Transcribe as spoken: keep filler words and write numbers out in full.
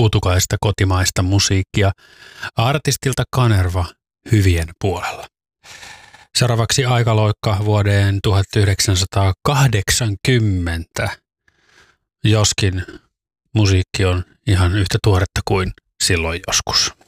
uutukaista kotimaista musiikkia artistilta Kanerva hyvien puolella. Seuraavaksi aikaloikka vuoden tuhatyhdeksänsataakahdeksankymmentä, joskin musiikki on ihan yhtä tuoretta kuin silloin joskus.